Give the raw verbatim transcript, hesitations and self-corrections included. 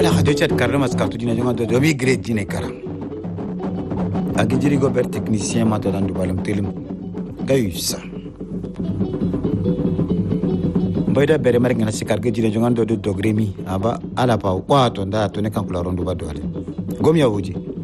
ala hado chat karna mas kartu dina jonga do bi grade dina kara agi jiri go ber technicien ma to dan dubalam telim gayusa bayda bere mar ngana sikar ge jina jonga do do gremi aba ala pa kwa to nda to ne kan kula rondu badwale gom ya wuji